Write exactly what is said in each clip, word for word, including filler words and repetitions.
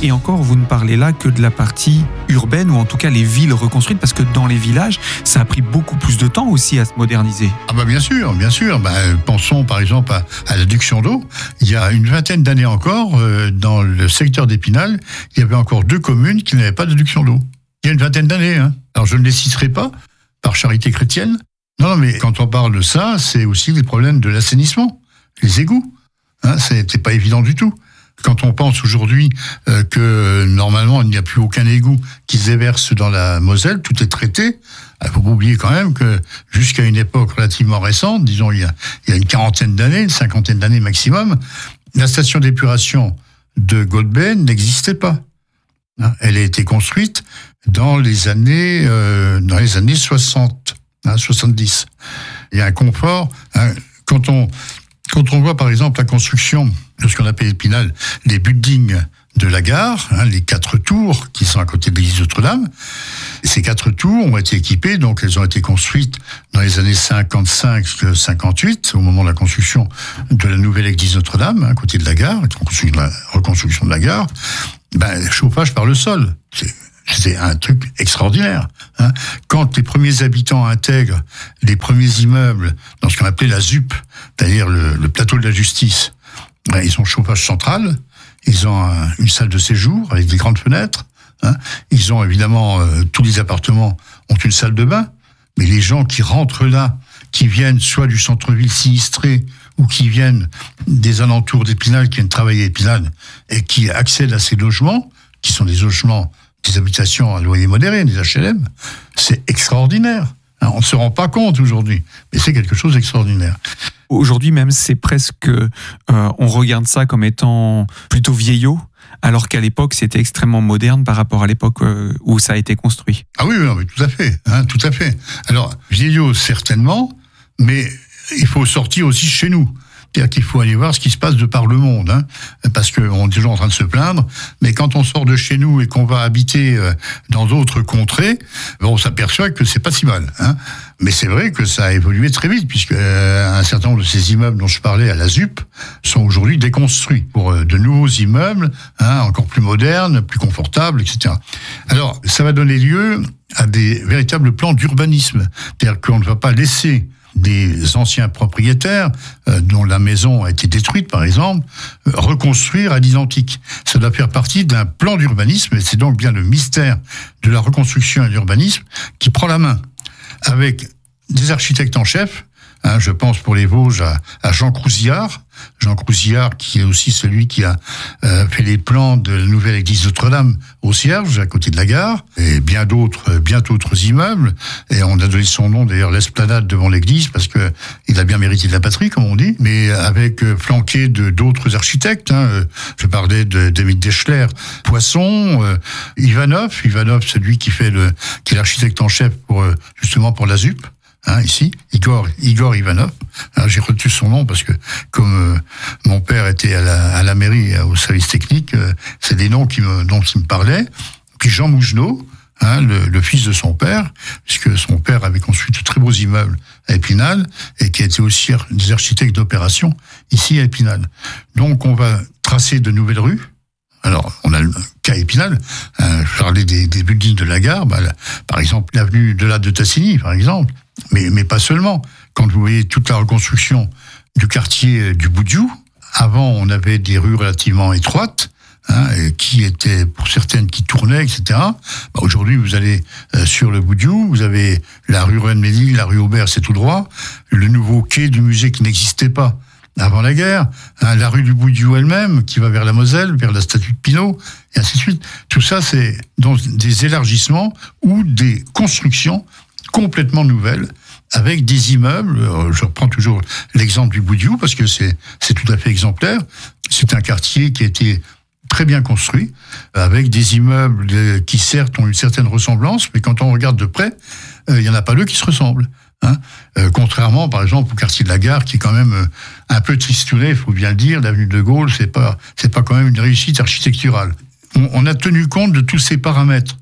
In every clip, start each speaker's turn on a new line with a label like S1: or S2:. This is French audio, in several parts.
S1: Et encore, vous ne parlez là que de la partie urbaine, ou en tout cas les villes reconstruites, parce que dans les villages, ça a pris beaucoup plus de temps aussi à se moderniser.
S2: Ah bah bien sûr, bien sûr. Bah, pensons par exemple à, à l'adduction d'eau. Il y a une vingtaine d'années encore, euh, dans le secteur d'Épinal, il y avait encore deux communes qui n'avaient pas d'adduction d'eau. Il y a une vingtaine d'années. Hein. Alors je ne les citerai pas, par charité chrétienne. Non, non, mais quand on parle de ça, c'est aussi les problèmes de l'assainissement, les égouts. Hein, c'était pas évident du tout. Quand on pense aujourd'hui euh, que normalement il n'y a plus aucun égout qui se déverse dans la Moselle, tout est traité. Il faut pas oublier quand même que jusqu'à une époque relativement récente, disons il y a, il y a une quarantaine d'années, une cinquantaine d'années maximum, la station d'épuration de Golbey n'existait pas. Hein, elle a été construite dans les années euh, dans les années soixante, hein, soixante-dix. Il y a un confort. Hein, quand on Quand on voit par exemple la construction de ce qu'on appelle Épinal, les buildings de la gare, hein, les quatre tours qui sont à côté de l'église Notre-Dame, ces quatre tours ont été équipées, donc elles ont été construites dans les années cinquante-cinq cinquante-huit, au moment de la construction de la nouvelle église Notre-Dame, hein, à côté de la gare, la reconstruction de la gare, ben, chauffage par le sol. C'est C'est un truc extraordinaire. Hein. Quand les premiers habitants intègrent les premiers immeubles dans ce qu'on appelait la Z U P, c'est-à-dire le, le plateau de la justice, ben, ils ont chauffage central, ils ont un, une salle de séjour avec des grandes fenêtres, hein. Ils ont évidemment, euh, tous les appartements ont une salle de bain, mais les gens qui rentrent là, qui viennent soit du centre-ville sinistré, ou qui viennent des alentours d'Épinal, qui viennent travailler à Épinal, et qui accèdent à ces logements, qui sont des logements des habitations à loyer modéré, des H L M, c'est extraordinaire. On ne se rend pas compte aujourd'hui, mais c'est quelque chose d'extraordinaire.
S1: Aujourd'hui même, c'est presque... Euh, on regarde ça comme étant plutôt vieillot, alors qu'à l'époque, c'était extrêmement moderne par rapport à l'époque euh, où ça a été construit.
S2: Ah oui, oui, tout à fait, hein, tout à fait. Alors, vieillot, certainement, mais il faut sortir aussi chez nous. C'est-à-dire qu'il faut aller voir ce qui se passe de par le monde, hein, parce qu'on est toujours en train de se plaindre, mais quand on sort de chez nous et qu'on va habiter dans d'autres contrées, on s'aperçoit que c'est pas si mal. Hein. Mais c'est vrai que ça a évolué très vite, puisque un certain nombre de ces immeubles dont je parlais à la Z U P sont aujourd'hui déconstruits pour de nouveaux immeubles, hein, encore plus modernes, plus confortables, et cetera. Alors, ça va donner lieu à des véritables plans d'urbanisme, c'est-à-dire qu'on ne va pas laisser des anciens propriétaires euh, dont la maison a été détruite, par exemple, euh, reconstruire à l'identique. Ça doit faire partie d'un plan d'urbanisme, et c'est donc bien le mystère de la reconstruction et de l'urbanisme qui prend la main, avec des architectes en chef. Hein, je pense pour les Vosges à, à Jean Crouzillard, Jean Crouzillard qui est aussi celui qui a euh, fait les plans de la nouvelle église Notre-Dame au Cierge, à côté de la gare, et bien d'autres, bien d'autres immeubles. Et on a donné son nom d'ailleurs l'esplanade devant l'église parce que il a bien mérité de la patrie, comme on dit. Mais avec euh, flanqué de d'autres architectes. Hein, je parlais de David Deschler, Poisson, euh, Ivanov, Ivanov, celui qui fait le, qui est l'architecte en chef pour euh, justement pour la Z U P. Hein, ici, Igor, Igor Ivanov. Alors, j'ai retenu son nom parce que comme euh, mon père était à la, à la mairie, au service technique, euh, c'est des noms qui me, dont il me parlait. Puis Jean Mougenot, hein, le, le fils de son père, puisque son père avait construit de très beaux immeubles à Épinal et qui était aussi des architectes d'opération ici à Épinal. Donc, on va tracer de nouvelles rues. Alors, on a le cas Épinal, hein, je parlais des, des buildings de la gare, bah, la, par exemple, l'avenue de la de Tassigny, par exemple, mais, mais pas seulement. Quand vous voyez toute la reconstruction du quartier du Boudiou, avant, on avait des rues relativement étroites, hein, qui étaient, pour certaines, qui tournaient, et cetera. Bah, aujourd'hui, vous allez euh, sur le Boudiou, vous avez la rue Rennes-Ménil, la rue Aubert, c'est tout droit, le nouveau quai du musée qui n'existait pas avant la guerre, hein, la rue du Boudiou elle-même, qui va vers la Moselle, vers la statue de Pinault, et ainsi de suite. Tout ça, c'est dans des élargissements ou des constructions complètement nouvelles, avec des immeubles. Je reprends toujours l'exemple du Boudiou, parce que c'est, c'est tout à fait exemplaire. C'est un quartier qui a été très bien construit, avec des immeubles qui, certes, ont une certaine ressemblance, mais quand on regarde de près, il n'y en a pas deux qui se ressemblent. Hein, euh, contrairement, par exemple, au quartier de la Gare, qui est quand même euh, un peu tristouné, il faut bien le dire, l'avenue de Gaulle, c'est pas, c'est pas quand même une réussite architecturale. On, on a tenu compte de tous ces paramètres.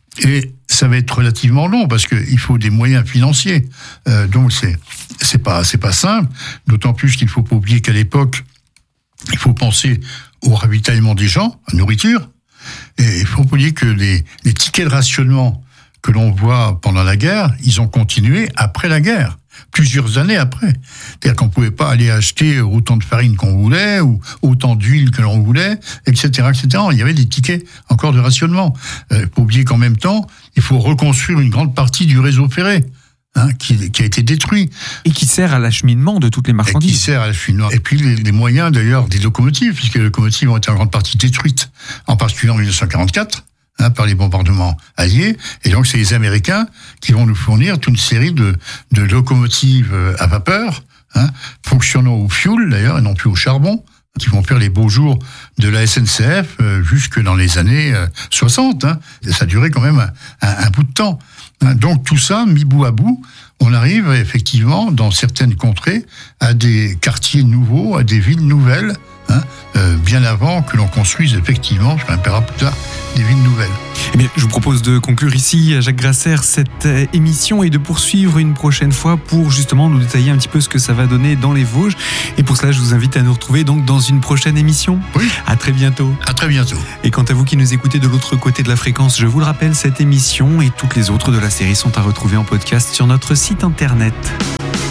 S2: Et ça va être relativement long, parce qu'il faut des moyens financiers. Euh, donc, c'est, c'est pas, c'est pas simple. D'autant plus qu'il faut pas oublier qu'à l'époque, il faut penser au ravitaillement des gens, à la nourriture. Et il faut oublier que les, les tickets de rationnement que l'on voit pendant la guerre, ils ont continué après la guerre, plusieurs années après. C'est-à-dire qu'on ne pouvait pas aller acheter autant de farine qu'on voulait, ou autant d'huile que l'on voulait, et cetera, et cetera. Il y avait des tickets encore de rationnement. Il euh, faut oublier qu'en même temps, il faut reconstruire une grande partie du réseau ferré. Hein, qui, qui a été détruit.
S1: Et qui sert à l'acheminement de toutes les marchandises.
S2: Et qui sert à l'acheminement. Et puis les, les moyens d'ailleurs des locomotives, puisque les locomotives ont été en grande partie détruites, en particulier en dix-neuf cent quarante-quatre, hein, par les bombardements alliés. Et donc c'est les Américains qui vont nous fournir toute une série de, de locomotives à vapeur, hein, fonctionnant au fioul d'ailleurs, et non plus au charbon, qui vont faire les beaux jours de la S N C F euh, jusque dans les années euh, soixante. Hein. Et ça a duré quand même un, un, un bout de temps. Hein. Donc tout ça, mis bout à bout, on arrive effectivement dans certaines contrées à des quartiers nouveaux, à des villes nouvelles, hein, euh, bien avant que l'on construise effectivement, je m'appellera plus tard, des villes nouvelles.
S1: Eh bien, je vous propose de conclure ici, Jacques Grasser, cette émission et de poursuivre une prochaine fois pour justement nous détailler un petit peu ce que ça va donner dans les Vosges. Et pour cela, je vous invite à nous retrouver donc dans une prochaine émission.
S2: Oui.
S1: À très bientôt.
S2: À très bientôt.
S1: Et quant à vous qui nous écoutez de l'autre côté de la fréquence, je vous le rappelle, cette émission et toutes les autres de la série sont à retrouver en podcast sur notre site internet.